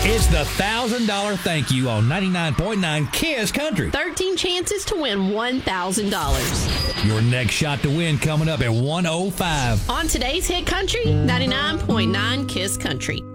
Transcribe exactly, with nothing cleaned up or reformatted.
It's the one thousand dollars thank you on ninety-nine point nine KISS Country. thirteen chances to win one thousand dollars. Your next shot to win coming up at one oh five. On today's Hit Country, ninety-nine point nine KISS Country.